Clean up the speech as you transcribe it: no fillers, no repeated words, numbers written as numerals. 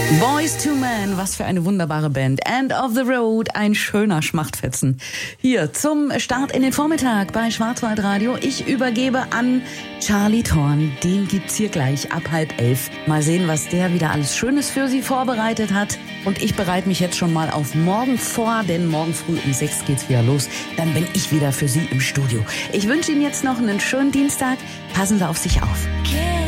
Boyz II Men, was für eine wunderbare Band. End of the Road, ein schöner Schmachtfetzen. Hier zum Start in den Vormittag bei Schwarzwaldradio. Ich übergebe an Charlie Thorn. Den gibt's hier gleich ab 10:30. Mal sehen, was der wieder alles Schönes für Sie vorbereitet hat. Und ich bereite mich jetzt schon mal auf morgen vor, denn morgen früh um 6 geht's wieder los. Dann bin ich wieder für Sie im Studio. Ich wünsche Ihnen jetzt noch einen schönen Dienstag. Passen Sie auf sich auf.